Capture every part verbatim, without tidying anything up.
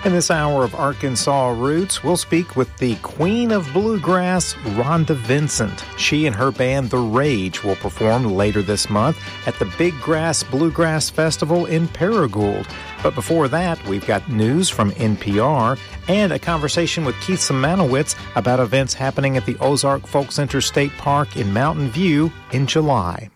In this hour of Arkansas Roots, we'll speak with the Queen of Bluegrass, Rhonda Vincent. She and her band, The Rage, will perform later this month at the Big Grass Bluegrass Festival in Paragould. But before that, we've got news from N P R and a conversation with Keith Simanowicz about events happening at the Ozark Folk Center State Park in Mountain View in July.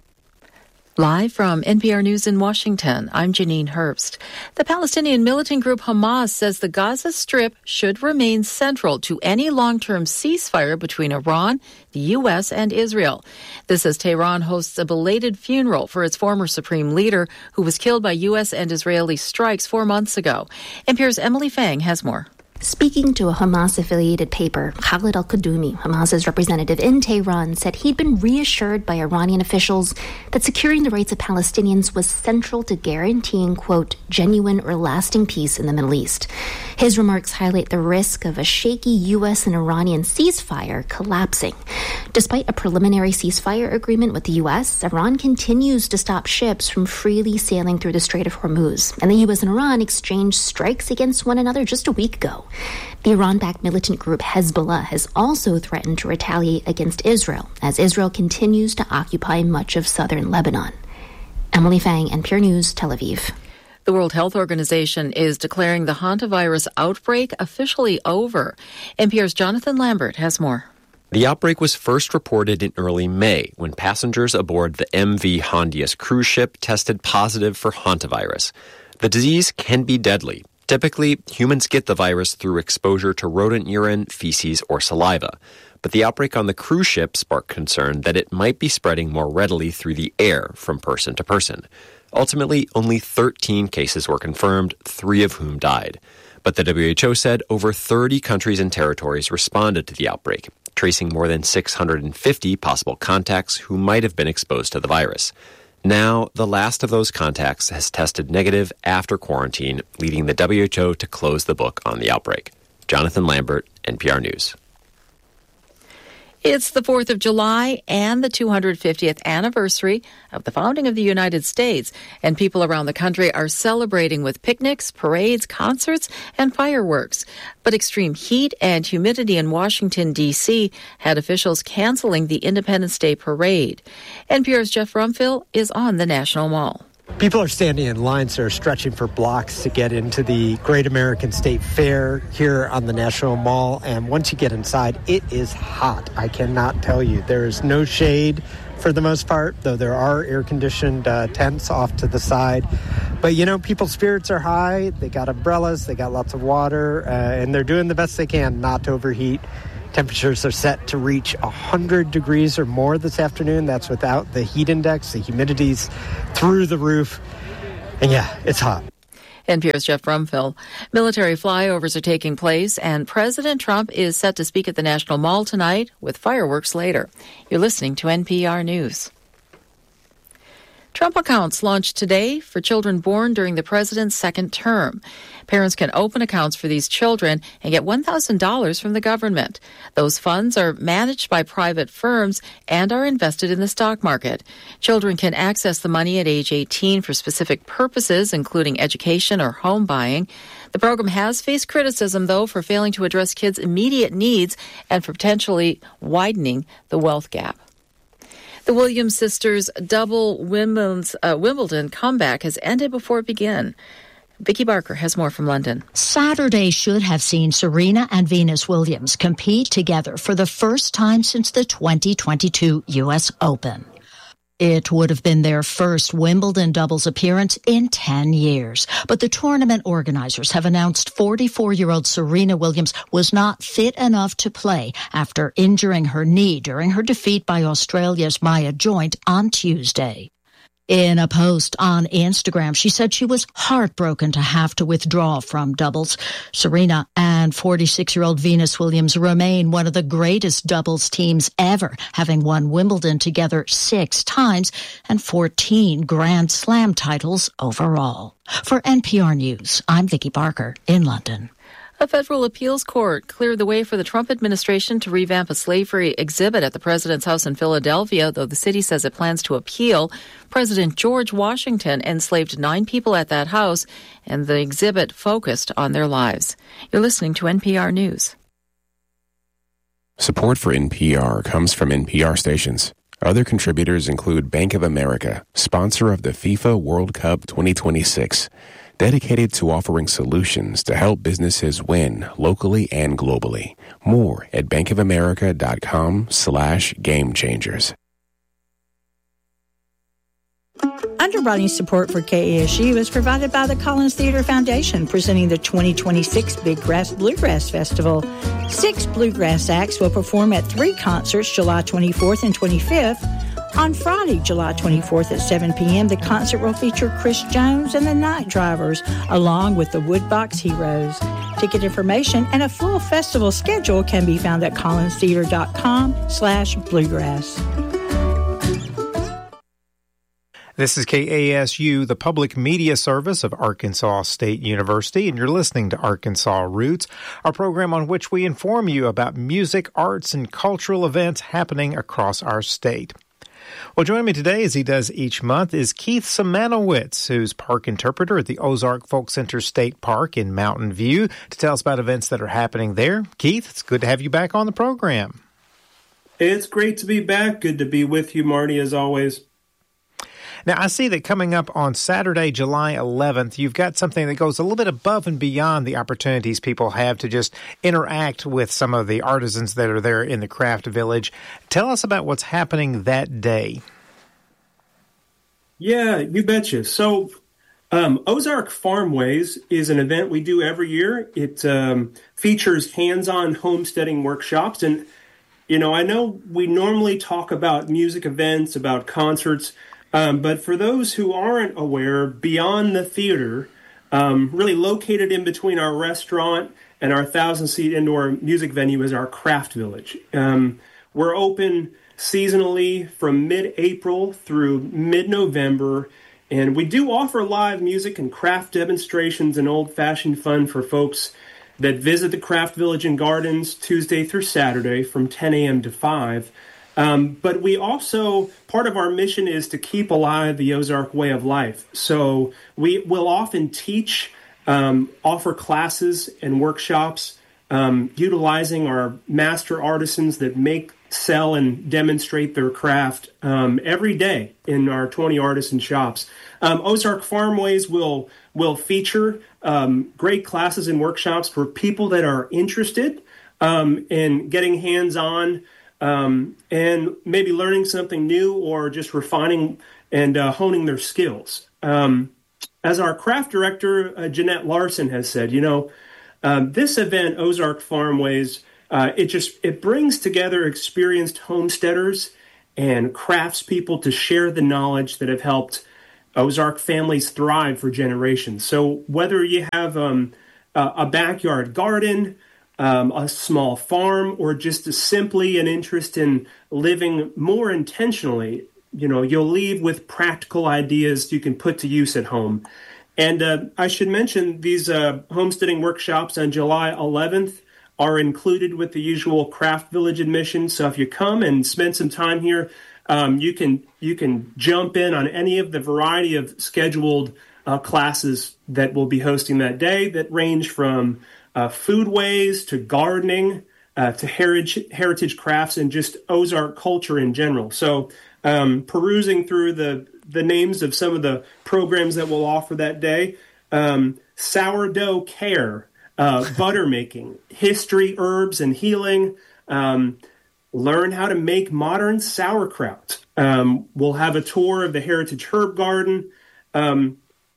Live from N P R News in Washington, I'm Janine Herbst. The Palestinian militant group Hamas says the Gaza Strip should remain central to any long-term ceasefire between Iran, the U S, and Israel. This as Tehran hosts a belated funeral for its former supreme leader, who was killed by U S and Israeli strikes four months ago. N P R's Emily Fang has more. Speaking to a Hamas-affiliated paper, Khalid al-Kadumi, Hamas's representative in Tehran, said he'd been reassured by Iranian officials that securing the rights of Palestinians was central to guaranteeing, quote, genuine or lasting peace in the Middle East. His remarks highlight the risk of a shaky U S and Iranian ceasefire collapsing. Despite a preliminary ceasefire agreement with the U S, Iran continues to stop ships from freely sailing through the Strait of Hormuz, and the U S and Iran exchanged strikes against one another just a week ago. The Iran-backed militant group Hezbollah has also threatened to retaliate against Israel as Israel continues to occupy much of southern Lebanon. Emily Fang, N P R News, Tel Aviv. The World Health Organization is declaring the hantavirus outbreak officially over. N P R's Jonathan Lambert has more. The outbreak was first reported in early May when passengers aboard the M V Hondius cruise ship tested positive for hantavirus. The disease can be deadly. Typically, humans get the virus through exposure to rodent urine, feces, or saliva. But the outbreak on the cruise ship sparked concern that it might be spreading more readily through the air from person to person. Ultimately, only thirteen cases were confirmed, three of whom died. But the W H O said over thirty countries and territories responded to the outbreak, tracing more than six hundred fifty possible contacts who might have been exposed to the virus. Now, the last of those contacts has tested negative after quarantine, leading the W H O to close the book on the outbreak. Jonathan Lambert, N P R News. It's the fourth of July and the two hundred fiftieth anniversary of the founding of the United States, and people around the country are celebrating with picnics, parades, concerts, and fireworks. But extreme heat and humidity in Washington, D C had officials canceling the Independence Day parade. N P R's Jeff Rumfill is on the National Mall. People are standing in lines that are stretching for blocks to get into the Great American State Fair here on the National Mall. And once you get inside, it is hot. I cannot tell you. There is no shade for the most part, though there are air-conditioned uh, tents off to the side. But, you know, people's spirits are high. They got umbrellas. They got lots of water. Uh, and they're doing the best they can not to overheat. Temperatures are set to reach one hundred degrees or more this afternoon. That's without the heat index. The humidity's through the roof. And yeah, it's hot. N P R's Jeff Rumfill. Military flyovers are taking place, and President Trump is set to speak at the National Mall tonight with fireworks later. You're listening to N P R News. Trump accounts launched today for children born during the president's second term. Parents can open accounts for these children and get one thousand dollars from the government. Those funds are managed by private firms and are invested in the stock market. Children can access the money at age eighteen for specific purposes, including education or home buying. The program has faced criticism, though, for failing to address kids' immediate needs and for potentially widening the wealth gap. The Williams sisters' double Wimbledon's, uh, Wimbledon comeback has ended before it began. Vicky Barker has more from London. Saturday should have seen Serena and Venus Williams compete together for the first time since the twenty twenty-two U S Open. It would have been their first Wimbledon doubles appearance in ten years. But the tournament organizers have announced forty-four-year-old Serena Williams was not fit enough to play after injuring her knee during her defeat by Australia's Maya Joint on Tuesday. In a post on Instagram, she said she was heartbroken to have to withdraw from doubles. Serena and forty-six-year-old Venus Williams remain one of the greatest doubles teams ever, having won Wimbledon together six times and fourteen Grand Slam titles overall. For N P R News, I'm Vicky Barker in London. A federal appeals court cleared the way for the Trump administration to revamp a slavery exhibit at the president's house in Philadelphia, though the city says it plans to appeal. President George Washington enslaved nine people at that house, and the exhibit focused on their lives. You're listening to N P R News. Support for N P R comes from N P R stations. Other contributors include Bank of America, sponsor of the FIFA World Cup twenty twenty-six, dedicated to offering solutions to help businesses win locally and globally. More at bankofamerica.com slash game changers. Underwriting support for K A S U is provided by the Collins Theater Foundation, presenting the twenty twenty-six Big Grass Bluegrass Festival. Six bluegrass acts will perform at three concerts, July twenty-fourth and twenty-fifth. On Friday, July twenty-fourth at seven p.m., the concert will feature Chris Jones and the Night Drivers, along with the Woodbox Heroes. Ticket information and a full festival schedule can be found at collinstheater.com slash bluegrass. This is K A S U, the public media service of Arkansas State University, and you're listening to Arkansas Roots, our program on which we inform you about music, arts, and cultural events happening across our state. Well, joining me today, as he does each month, is Keith Simanowitz, who's park interpreter at the Ozark Folk Center State Park in Mountain View, to tell us about events that are happening there. Keith, it's good to have you back on the program. It's great to be back. Good to be with you, Marty, as always. Now, I see that coming up on Saturday, July eleventh, you've got something that goes a little bit above and beyond the opportunities people have to just interact with some of the artisans that are there in the craft village. Tell us about what's happening that day. Yeah, you betcha. So, um, Ozark Farmways is an event we do every year. It um, features hands-on homesteading workshops. And, you know, I know we normally talk about music events, about concerts, Um, but for those who aren't aware, beyond the theater, um, really located in between our restaurant and our thousand-seat indoor music venue is our craft village. Um, we're open seasonally from mid-April through mid-November, and we do offer live music and craft demonstrations and old-fashioned fun for folks that visit the Craft Village and Gardens Tuesday through Saturday from ten a.m. to five. Um, but we also, part of our mission is to keep alive the Ozark way of life. So we will often teach, um, offer classes and workshops, um, utilizing our master artisans that make, sell, and demonstrate their craft um, every day in our twenty artisan shops. Um, Ozark Farmways will, will feature um, great classes and workshops for people that are interested um, in getting hands-on Um, and maybe learning something new or just refining and uh, honing their skills. Um, as our craft director, uh, Jeanette Larson, has said, you know, um, this event, Ozark Farmways, uh, it just it brings together experienced homesteaders and craftspeople to share the knowledge that have helped Ozark families thrive for generations. So whether you have um, a, a backyard garden, Um, a small farm, or just a simply an interest in living more intentionally, you know, you'll leave with practical ideas you can put to use at home. And uh, I should mention these uh, homesteading workshops on July eleventh are included with the usual Craft Village admission. So if you come and spend some time here, um, you can you can jump in on any of the variety of scheduled uh, classes that we'll be hosting that day that range from Uh, foodways to gardening, uh, to heritage heritage crafts, and just Ozark culture in general. So um, perusing through the, the names of some of the programs that we'll offer that day, um, sourdough care, uh, butter making, history, herbs, and healing, um, learn how to make modern sauerkraut. Um, we'll have a tour of the Heritage Herb Garden, um,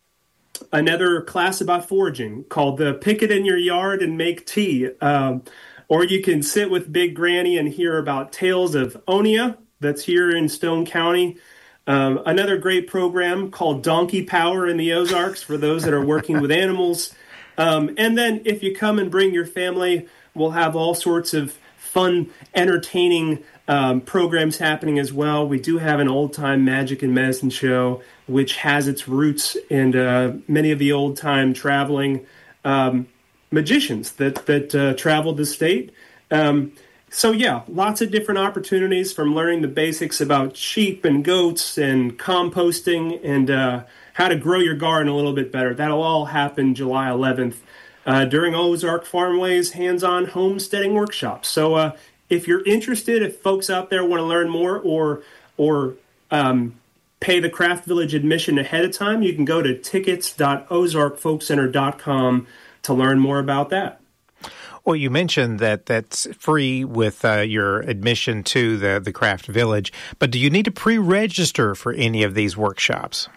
another class about foraging called the Pick It in Your Yard and Make Tea. Um, or you can sit with Big Granny and hear about Tales of Onia, that's here in Stone County. Um, another great program called Donkey Power in the Ozarks for those that are working with animals. Um, and then if you come and bring your family, we'll have all sorts of fun, entertaining um, programs happening as well. We do have an old-time magic and medicine show, which has its roots in uh, many of the old-time traveling. Um, magicians that that uh, traveled the state. Um, so yeah, lots of different opportunities, from learning the basics about sheep and goats and composting and uh, how to grow your garden a little bit better. That'll all happen July eleventh uh, during Ozark Farmways hands-on homesteading workshops. So uh, if you're interested, if folks out there want to learn more or or um, pay the Craft Village admission ahead of time, you can go to tickets dot ozark folk center dot com to learn more about that. Well, you mentioned that that's free with uh, your admission to the, the Craft Village, but do you need to pre-register for any of these workshops?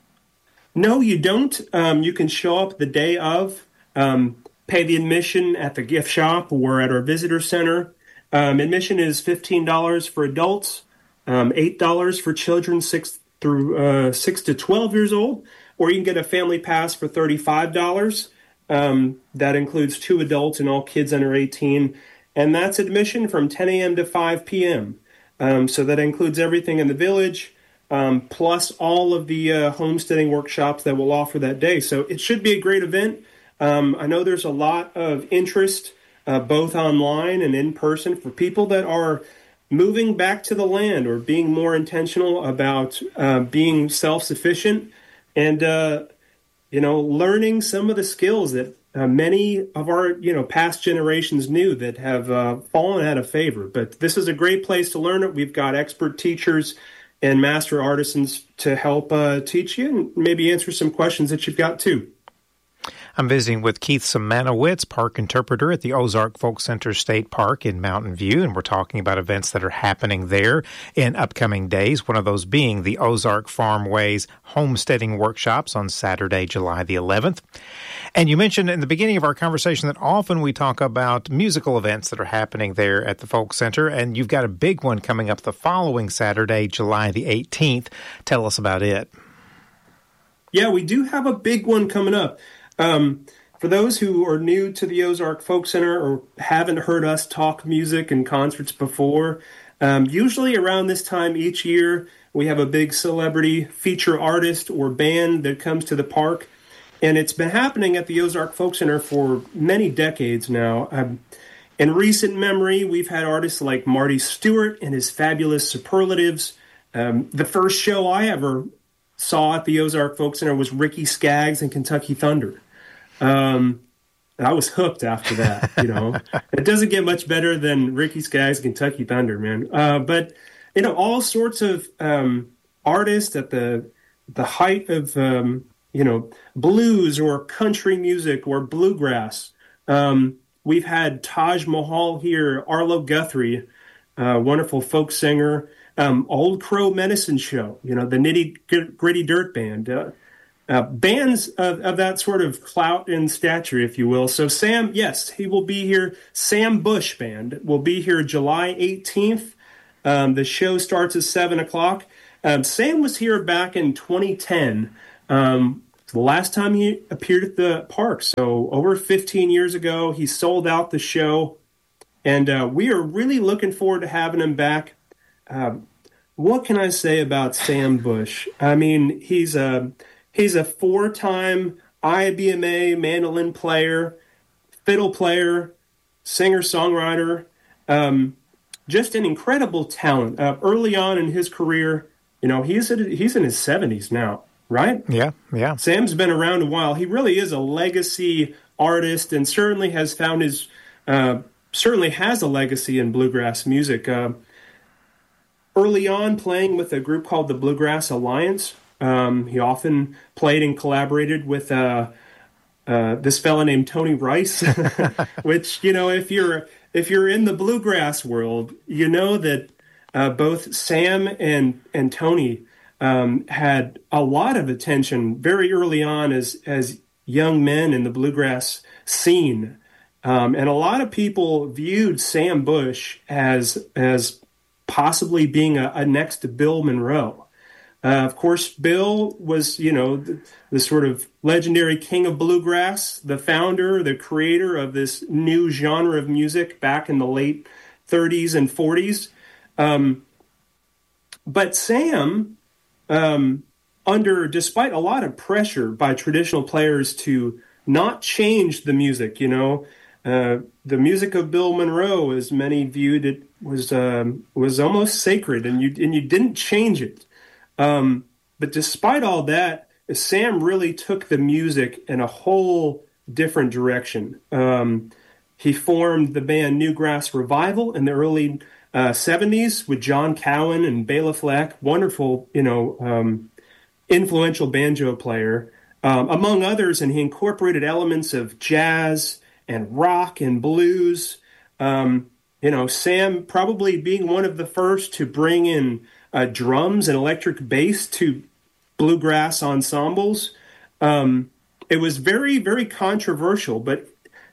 No, you don't. Um, you can show up the day of, um, pay the admission at the gift shop or at our visitor center. Um, admission is fifteen dollars for adults, um, eight dollars for children six through uh, six to twelve years old, or you can get a family pass for thirty-five dollars. Um, that includes two adults and all kids under eighteen, and that's admission from ten a.m. to five p.m. Um, so that includes everything in the village, um, plus all of the uh, homesteading workshops that we'll offer that day. So it should be a great event. Um, I know there's a lot of interest, uh, both online and in person, for people that are moving back to the land or being more intentional about uh, being self-sufficient and uh you know, learning some of the skills that uh, many of our, you know, past generations knew that have uh, fallen out of favor. But this is a great place to learn it. We've got expert teachers and master artisans to help uh, teach you and maybe answer some questions that you've got too. I'm visiting with Keith Simanowicz, park interpreter at the Ozark Folk Center State Park in Mountain View, and we're talking about events that are happening there in upcoming days, one of those being the Ozark Farmways Homesteading Workshops on Saturday, July the eleventh. And you mentioned in the beginning of our conversation that often we talk about musical events that are happening there at the Folk Center, and you've got a big one coming up the following Saturday, July the eighteenth. Tell us about it. Yeah, we do have a big one coming up. Um, for those who are new to the Ozark Folk Center or haven't heard us talk music and concerts before, um, usually around this time each year, we have a big celebrity feature artist or band that comes to the park. And it's been happening at the Ozark Folk Center for many decades now. Um, in recent memory, we've had artists like Marty Stewart and his fabulous Superlatives. Um, the first show I ever saw at the Ozark Folk Center was Ricky Skaggs and Kentucky Thunder. Um, I was hooked after that, you know. It doesn't get much better than Ricky Skaggs, Kentucky Thunder, man. Uh, but, you know, all sorts of um, artists at the the height of, um, you know, blues or country music or bluegrass. Um, we've had Taj Mahal here, Arlo Guthrie, uh, wonderful folk singer, um, Old Crow Medicine Show, you know, the Nitty Gritty Dirt Band, uh, Uh, bands of, of that sort of clout and stature, if you will. So Sam, yes, he will be here. Sam Bush Band will be here July eighteenth. Um, the show starts at seven o'clock. Um, Sam was here back in twenty ten, um, the last time he appeared at the park. So over fifteen years ago, he sold out the show. And uh, we are really looking forward to having him back. Uh, what can I say about Sam Bush? I mean, he's a... He's a four-time I B M A mandolin player, fiddle player, singer-songwriter, um, just an incredible talent. Uh, early on in his career, you know, he's in, he's in his seventies now, right? Yeah, yeah. Sam's been around a while. He really is a legacy artist and certainly has found his, uh, certainly has a legacy in bluegrass music. Uh, early on, playing with a group called the Bluegrass Alliance. Um, he often played and collaborated with uh, uh, this fella named Tony Rice, which, you know, if you're if you're in the bluegrass world, you know that uh, both Sam and and Tony um, had a lot of attention very early on as as young men in the bluegrass scene, um, and a lot of people viewed Sam Bush as as possibly being a, a next to Bill Monroe. Uh, of course, Bill was, you know, the, the sort of legendary king of bluegrass, the founder, the creator of this new genre of music back in the late thirties and forties. Um, but Sam, um, under, despite a lot of pressure by traditional players to not change the music. You know, uh, the music of Bill Monroe, as many viewed it, was um, was almost sacred, and you and you didn't change it. Um, but despite all that, Sam really took the music in a whole different direction. Um, he formed the band Newgrass Revival in the early uh, seventies with John Cowan and Bela Fleck, wonderful, you know, um, influential banjo player, um, among others, and he incorporated elements of jazz and rock and blues. Um, you know, Sam probably being one of the first to bring in uh, drums and electric bass to bluegrass ensembles. Um, it was very, very controversial, but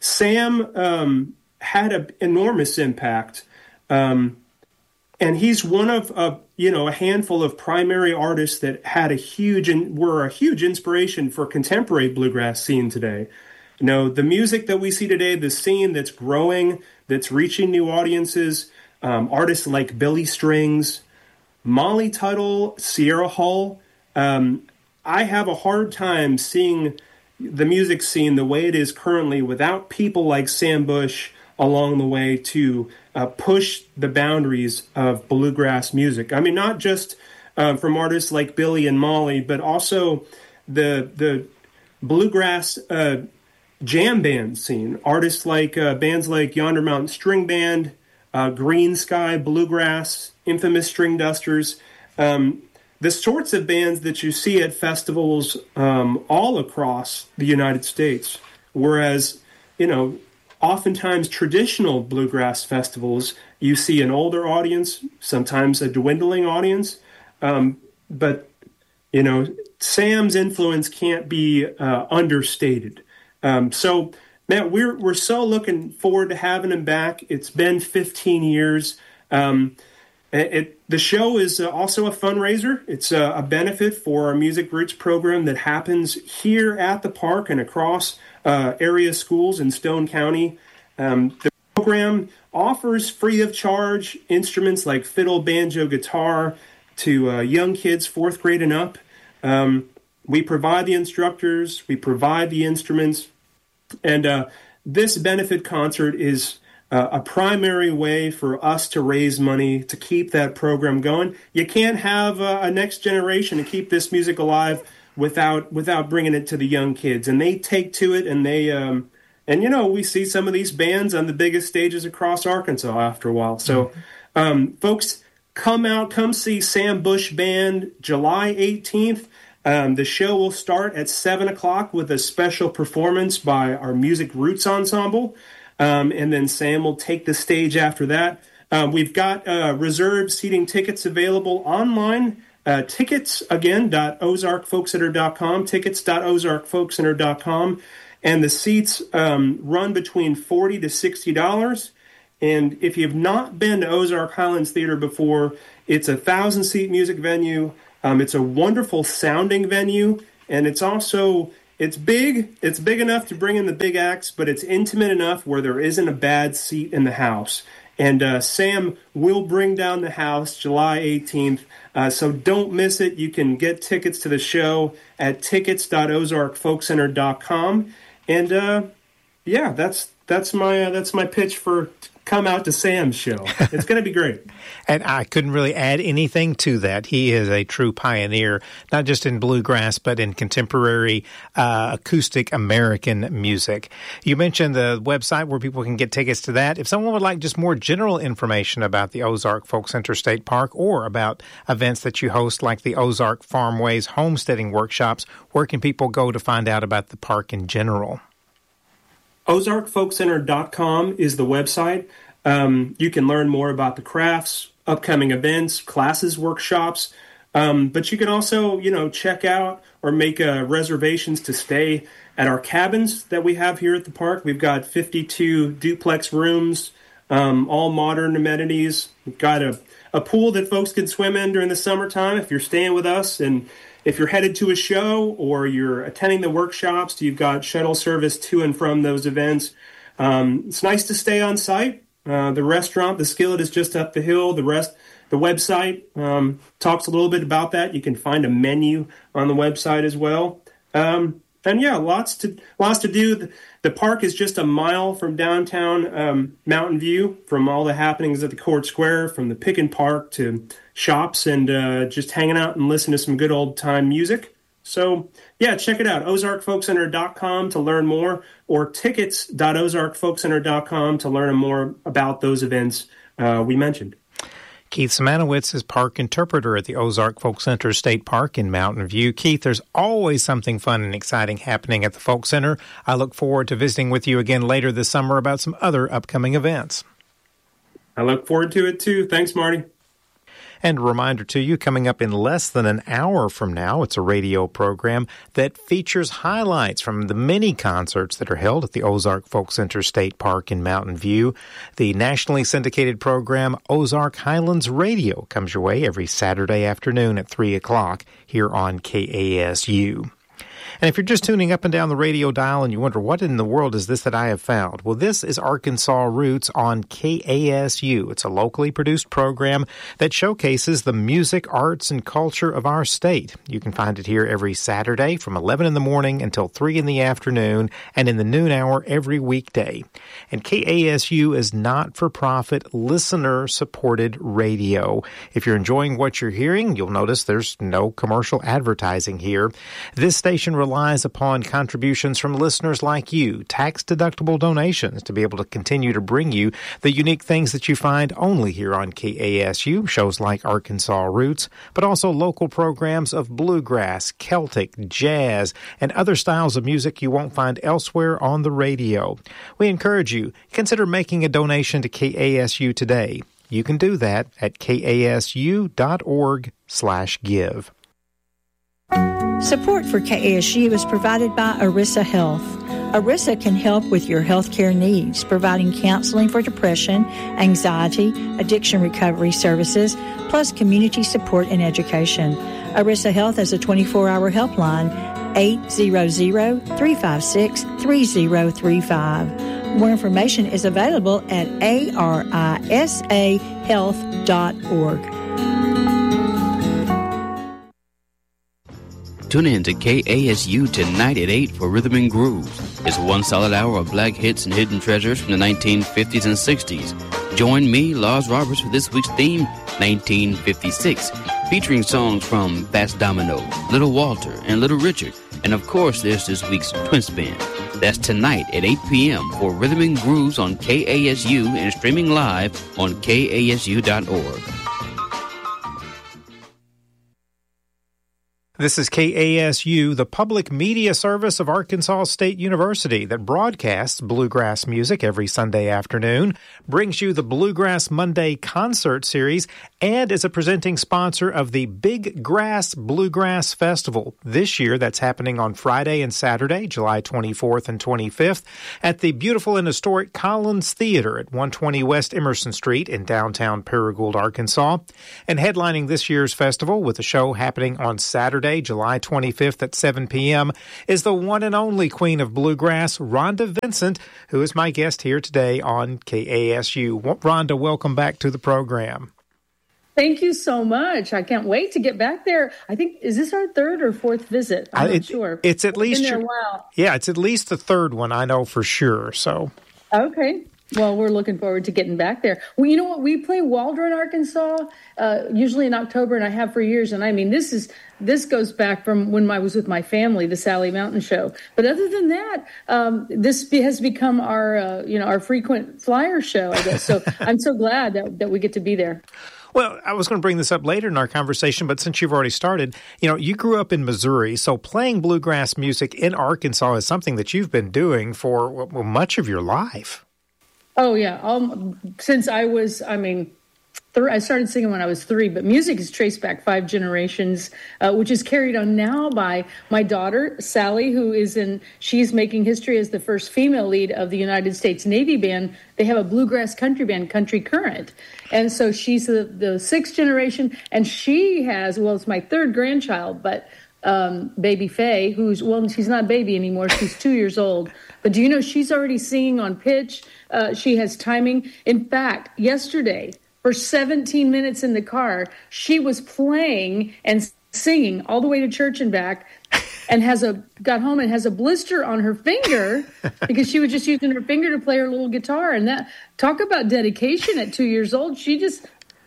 Sam um, had an enormous impact. Um, and he's one of, uh, you know, a handful of primary artists that had a huge and were a huge inspiration for contemporary bluegrass scene today. You know, the music that we see today, the scene that's growing, that's reaching new audiences, um, artists like Billy Strings, Molly Tuttle, Sierra Hull. Um, I have a hard time seeing the music scene the way it is currently without people like Sam Bush along the way to uh, push the boundaries of bluegrass music. I mean, not just uh, from artists like Billy and Molly, but also the the bluegrass uh, jam band scene. Artists like uh, bands like Yonder Mountain String Band, uh, Green Sky Bluegrass, Infamous String Dusters. Um, The sorts of bands that you see at festivals um, all across the United States, whereas, you know, oftentimes traditional bluegrass festivals, you see an older audience, sometimes a dwindling audience, um, but, you know, Sam's influence can't be uh, understated. Um, so, Matt, we're we're so looking forward to having him back. It's been fifteen years. Um, It, it, the show is uh, also a fundraiser. It's uh, a benefit for our Music Roots program that happens here at the park and across uh, area schools in Stone County. Um, the program offers free of charge instruments like fiddle, banjo, guitar to uh, young kids, fourth grade and up. Um, we provide the instructors, we provide the instruments, and uh, this benefit concert is Uh, a primary way for us to raise money to keep that program going. You can't have uh, a next generation to keep this music alive without without bringing it to the young kids, and they take to it, and they um, and you know we see some of these bands on the biggest stages across Arkansas after a while. So, um, folks, come out, come see Sam Bush Band July eighteenth. Um, the show will start at seven o'clock with a special performance by our Music Roots Ensemble. Um, and then Sam will take the stage after that. Um, we've got uh, reserved seating tickets available online. Uh, tickets, again, .ozarkfolkcenter dot com, tickets dot ozarkfolkcenter dot com. And the seats um, run between forty to sixty dollars. And if you've not been to Ozark Highlands Theater before, it's a thousand-seat music venue. Um, it's a wonderful sounding venue, and it's also... It's big. It's big enough to bring in the big acts, but it's intimate enough where there isn't a bad seat in the house. And uh, Sam will bring down the house July eighteenth, uh, so don't miss it. You can get tickets to the show at tickets dot ozarkfolkcenter dot com. And uh, yeah, that's that's my uh, that's my pitch for come out to Sam's show. It's going to be great. And I couldn't really add anything to that. He is a true pioneer, not just in bluegrass, but in contemporary uh, acoustic American music. You mentioned the website where people can get tickets to that. If someone would like just more general information about the Ozark Folk Center State Park or about events that you host like the Ozark Farmways homesteading workshops, where can people go to find out about the park in general? ozark folk center dot com is the website. Um, you can learn more about the crafts, upcoming events, classes, workshops. Um, but you can also, you know, check out or make uh, reservations to stay at our cabins that we have here at the park. We've got fifty-two duplex rooms, um, all modern amenities. We've got a, a pool that folks can swim in during the summertime if you're staying with us. And if you're headed to a show or you're attending the workshops, you've got shuttle service to and from those events. Um, it's nice to stay on site. Uh, the restaurant, the Skillet, is just up the hill. The rest, the website um, talks a little bit about that. You can find a menu on the website as well. Um, and yeah, lots to lots to do. The, the park is just a mile from downtown um, Mountain View, from all the happenings at the Court Square, from the Pick and Park to shops, and uh, just hanging out and listening to some good old time music. So, yeah, check it out, ozark folk center dot com to learn more, or tickets dot ozark folk center dot com to learn more about those events uh, we mentioned. Keith Simanowitz is park interpreter at the Ozark Folk Center State Park in Mountain View. Keith, there's always something fun and exciting happening at the Folk Center. I look forward to visiting with you again later this summer about some other upcoming events. I look forward to it, too. Thanks, Marty. And a reminder to you, coming up in less than an hour from now, it's a radio program that features highlights from the many concerts that are held at the Ozark Folk Center State Park in Mountain View. The nationally syndicated program Ozark Highlands Radio comes your way every Saturday afternoon at three o'clock here on K A S U. And if you're just tuning up and down the radio dial and you wonder, what in the world is this that I have found? Well, this is Arkansas Roots on K A S U. It's a locally produced program that showcases the music, arts, and culture of our state. You can find it here every Saturday from eleven in the morning until three in the afternoon, and in the noon hour every weekday. And K A S U is not-for-profit, listener-supported radio. If you're enjoying what you're hearing, you'll notice there's no commercial advertising here. This station relies upon contributions from listeners like you, tax-deductible donations, to be able to continue to bring you the unique things that you find only here on K A S U, shows like Arkansas Roots, but also local programs of bluegrass, Celtic, jazz, and other styles of music you won't find elsewhere on the radio. We encourage you, consider making a donation to K A S U today. You can do that at kasu dot org slash give. Support for K A S U is provided by Arissa Health. Arissa can help with your healthcare needs, providing counseling for depression, anxiety, addiction recovery services, plus community support and education. Arissa Health has a twenty-four hour helpline, eight hundred, three five six, three zero three five. More information is available at arisa health dot org. Tune in to K A S U tonight at eight for Rhythm and Grooves. It's one solid hour of black hits and hidden treasures from the nineteen fifties and sixties. Join me, Lars Roberts, for this week's theme, nineteen fifty-six, featuring songs from Fats Domino, Little Walter, and Little Richard. And of course, there's this week's Twin Spin. That's tonight at eight p.m. for Rhythm and Grooves on K A S U and streaming live on K A S U dot org. This is K A S U, the public media service of Arkansas State University that broadcasts bluegrass music every Sunday afternoon, brings you the Bluegrass Monday concert series, and is a presenting sponsor of the Big Grass Bluegrass Festival. This year, that's happening on Friday and Saturday, July twenty-fourth and twenty-fifth, at the beautiful and historic Collins Theater at one twenty West Emerson Street in downtown Paragould, Arkansas. And headlining this year's festival with a show happening on Saturday, July twenty-fifth at seven p.m. is the one and only Queen of Bluegrass, Rhonda Vincent, who is my guest here today on K A S U. Rhonda, welcome back to the program. Thank you so much. I can't wait to get back there. I think, is this our third or fourth visit? I'm I, not it, sure. It's at least been there your, a while. Yeah, it's at least the third one, I know for sure. So okay. Well, we're looking forward to getting back there. Well, you know what? We play Waldron, Arkansas, uh, usually in October, and I have for years. And I mean, this is this goes back from when I was with my family, the Sally Mountain Show. But other than that, um, this has become our, uh, you know, our frequent flyer show, I guess. So I'm so glad that, that we get to be there. Well, I was going to bring this up later in our conversation, but since you've already started, you know, you grew up in Missouri, so playing bluegrass music in Arkansas is something that you've been doing for well, much of your life. Oh, yeah. Um, since I was, I mean, th- I started singing when I was three, but music is traced back five generations, uh, which is carried on now by my daughter, Sally, who is in, she's making history as the first female lead of the United States Navy band. They have a bluegrass country band, Country Current. And so she's the, the sixth generation, and she has, well, it's my third grandchild, but um, baby Faye, who's, well, she's not a baby anymore. She's two years old. But do you know she's already singing on pitch? Uh, she has timing. In fact, yesterday, for seventeen minutes in the car, she was playing and singing all the way to church and back and has a got home and has a blister on her finger because she was just using her finger to play her little guitar. And that, talk about dedication at two years old. She just,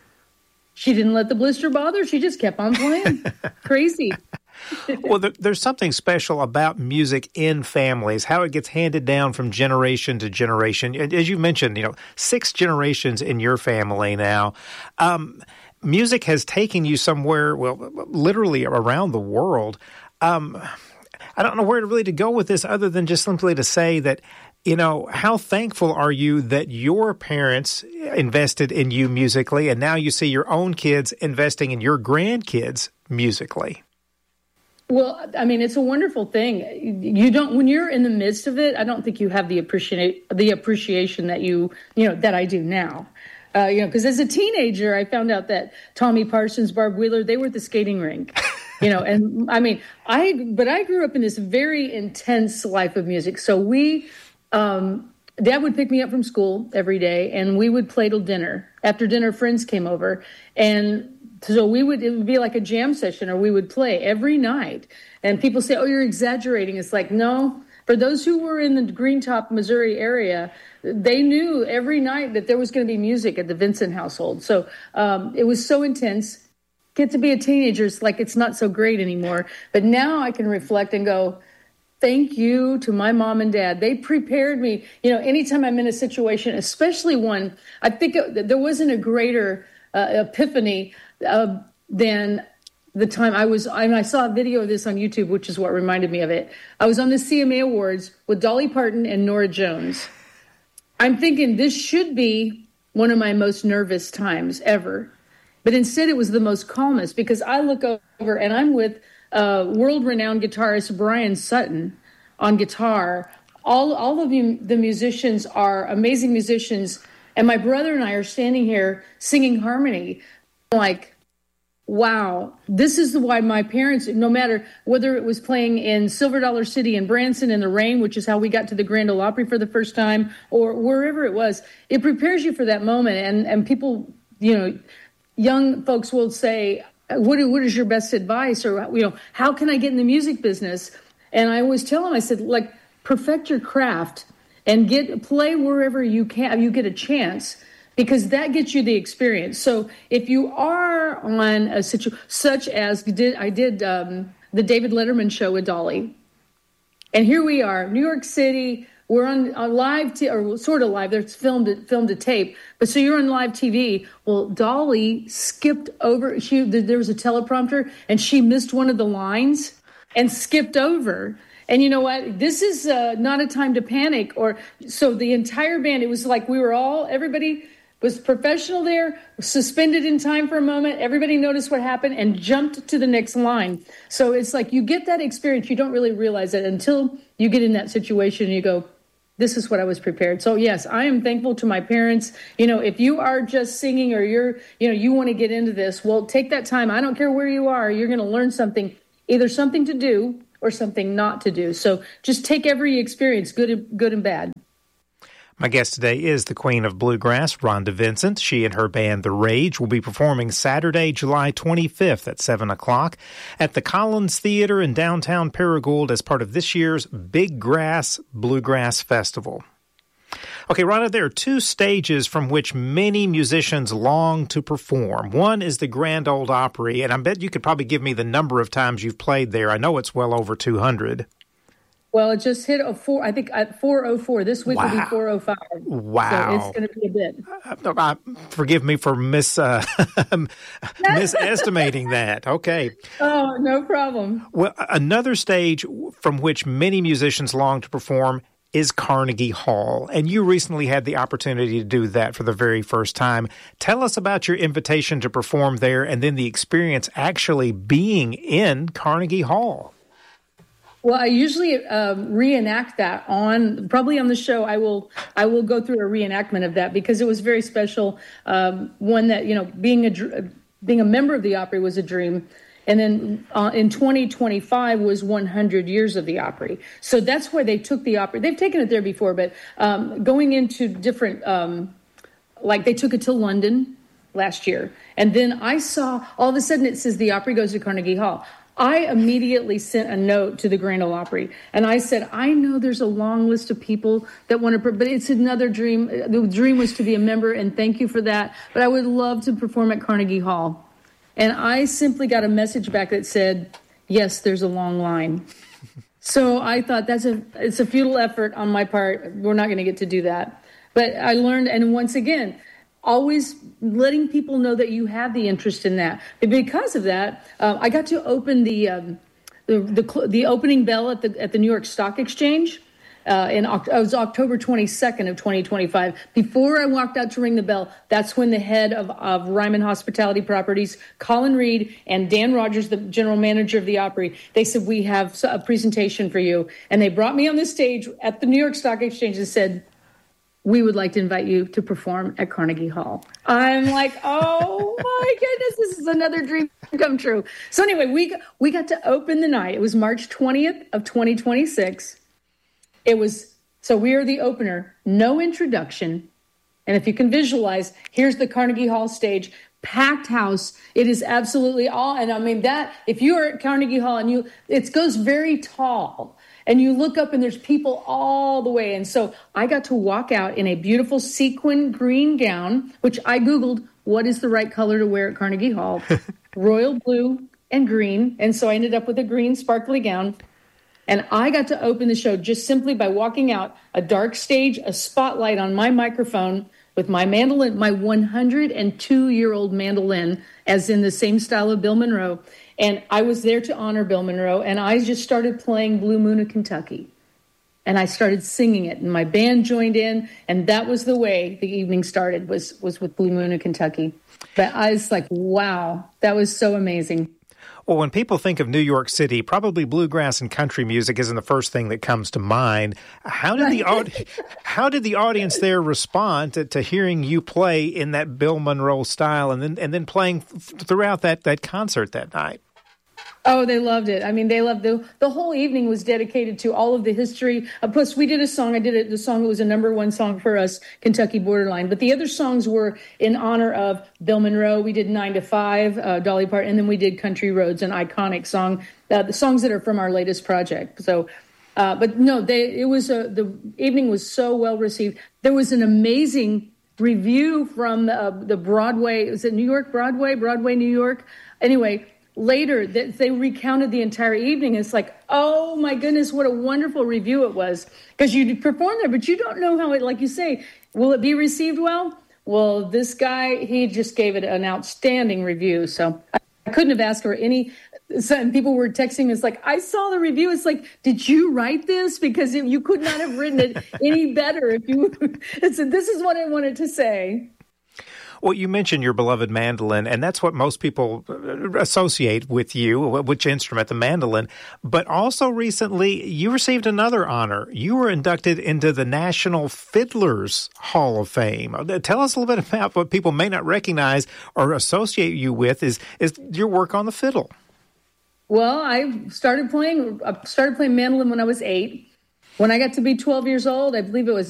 she didn't let the blister bother her. She just kept on playing. Crazy. Well, there, there's something special about music in families, how it gets handed down from generation to generation. As you mentioned, you know, six generations in your family now. Um, music has taken you somewhere, well, literally around the world. Um, I don't know where to really to go with this other than just simply to say that, you know, how thankful are you that your parents invested in you musically, and now you see your own kids investing in your grandkids musically? Well, I mean, it's a wonderful thing. You don't, when you're in the midst of it, I don't think you have the appreciate the appreciation that you, you know, that I do now. Uh, you know, because as a teenager, I found out that Tommy Parsons, Barb Wheeler, they were at the skating rink. You know, and I mean, I, but I grew up in this very intense life of music. So we, um, Dad would pick me up from school every day, and we would play till dinner. After dinner, friends came over, and so we would, it would be like a jam session, or we would play every night. And people say, oh, you're exaggerating. It's like, no. For those who were in the Green Top, Missouri area, they knew every night that there was going to be music at the Vincent household. So um, it was so intense. Get to be a teenager, it's like it's not so great anymore. But now I can reflect and go, thank you to my mom and dad. They prepared me. You know, anytime I'm in a situation, especially one, I think it, there wasn't a greater uh, epiphany uh, than the time I was, and I saw a video of this on YouTube, which is what reminded me of it. I was on the C M A Awards with Dolly Parton and Norah Jones. I'm thinking this should be one of my most nervous times ever. But instead it was the most calmest, because I look over and I'm with uh, world-renowned guitarist Brian Sutton on guitar. All, all of you, the musicians are amazing musicians. And my brother and I are standing here singing harmony. I'm like, wow, this is why my parents, no matter whether it was playing in Silver Dollar City in Branson in the rain, which is how we got to the Grand Ole Opry for the first time, or wherever it was, it prepares you for that moment. And, and people, you know, young folks will say, what, what is your best advice? Or, you know, how can I get in the music business? And I always tell them, I said, like, perfect your craft and get play wherever you can, you get a chance, because that gets you the experience. So if you are on a situation such as did, I did um, the David Letterman show with Dolly, and here we are, New York City. We're on, on live, t- or sort of live. There's filmed filmed to tape, but so you're on live T V. Well, Dolly skipped over. She there was a teleprompter, and she missed one of the lines and skipped over. And you know what? This is uh, not a time to panic. Or so the entire band. It was like we were all everybody was professional there, suspended in time for a moment. Everybody noticed what happened and jumped to the next line. So it's like you get that experience. You don't really realize it until you get in that situation and you go, this is what I was prepared. So yes, I am thankful to my parents. You know, if you are just singing or you're, you know, you want to get into this, well, take that time. I don't care where you are. You're going to learn something, either something to do or something not to do. So just take every experience, good and, good and bad. My guest today is the Queen of Bluegrass, Rhonda Vincent. She and her band, The Rage, will be performing Saturday, July twenty-fifth at seven o'clock at the Collins Theater in downtown Paragould as part of this year's Big Grass Bluegrass Festival. Okay, Rhonda, there are two stages from which many musicians long to perform. One is the Grand Ole Opry, and I bet you could probably give me the number of times you've played there. I know it's well over two hundred. Well, it just hit a four, I think at four oh four. This week wow. will be four oh five. Wow. So it's going to be a bit. Uh, uh, forgive me for mis, uh, misestimating that. Okay. Oh, no problem. Well, another stage from which many musicians long to perform is Carnegie Hall. And you recently had the opportunity to do that for the very first time. Tell us about your invitation to perform there and then the experience actually being in Carnegie Hall. Well, I usually um, reenact that on probably on the show. I will I will go through a reenactment of that because it was very special. Um, one that, you know, being a being a member of the Opry was a dream, and then uh, in twenty twenty-five was one hundred years of the Opry. So that's why they took the Opry. They've taken it there before, but um, going into different, um, like they took it to London last year, and then I saw all of a sudden it says the Opry goes to Carnegie Hall. I immediately sent a note to the Grand Ole Opry, and I said, I know there's a long list of people that want to, but it's another dream. The dream was to be a member, and thank you for that, but I would love to perform at Carnegie Hall. And I simply got a message back that said, yes, there's a long line. So I thought that's a it's a futile effort on my part. We're not going to get to do that. But I learned, and once again, always letting people know that you have the interest in that. And because of that, uh, I got to open the, um, the the the opening bell at the at the New York Stock Exchange. Uh, in it was October twenty-second of twenty twenty-five. Before I walked out to ring the bell, that's when the head of, of Ryman Hospitality Properties, Colin Reed, and Dan Rogers, the general manager of the Opry, they said, we have a presentation for you. And they brought me on the stage at the New York Stock Exchange and said, we would like to invite you to perform at Carnegie Hall. I'm like, oh my goodness, this is another dream come true. So anyway, we we got to open the night. It was March twentieth of twenty twenty-six. It was, so we are the opener, no introduction. And if you can visualize, here's the Carnegie Hall stage, packed house. It is absolutely all. And I mean that, if you are at Carnegie Hall and you, it goes very tall and you look up and there's people all the way. And so I got to walk out in a beautiful sequin green gown, which I Googled, what is the right color to wear at Carnegie Hall? Royal blue and green. And so I ended up with a green sparkly gown. And I got to open the show just simply by walking out, a dark stage, a spotlight on my microphone with my mandolin, my one hundred two-year-old mandolin, as in the same style of Bill Monroe. And I was there to honor Bill Monroe, and I just started playing Blue Moon of Kentucky. And I started singing it, and my band joined in, and that was the way the evening started, was, was with Blue Moon of Kentucky. But I was like, wow, that was so amazing. Well, when people think of New York City, probably bluegrass and country music isn't the first thing that comes to mind. How did the aud- how did the audience there respond to, to hearing you play in that Bill Monroe style, and then and then playing th- throughout that, that concert that night? Oh, they loved it. I mean, they loved the the whole evening was dedicated to all of the history. Uh, plus, we did a song. I did it. The song that was a number one song for us, Kentucky Borderline. But the other songs were in honor of Bill Monroe. We did Nine to Five, uh, Dolly Parton, and then we did Country Roads, an iconic song. Uh, the songs that are from our latest project. So, uh, but no, they it was a, the evening was so well received. There was an amazing review from uh, the Broadway. Was it New York Broadway? Broadway, New York. Anyway. Later, they recounted the entire evening. It's like, oh my goodness, what a wonderful review it was. Because you perform there, but you don't know how it, like you say, will it be received well? Well, this guy, he just gave it an outstanding review. So I couldn't have asked for any. Some people were texting me, it's like, I saw the review. It's like, did you write this? Because you could not have written it any better. If you, it's, this is what I wanted to say. Well, you mentioned your beloved mandolin, and that's what most people associate with you, which instrument, the mandolin. But also recently, you received another honor. You were inducted into the National Fiddlers Hall of Fame. Tell us a little bit about what people may not recognize or associate you with is, is your work on the fiddle. Well, I started playing, I started playing mandolin when I was eight. When I got to be twelve years old, I believe it was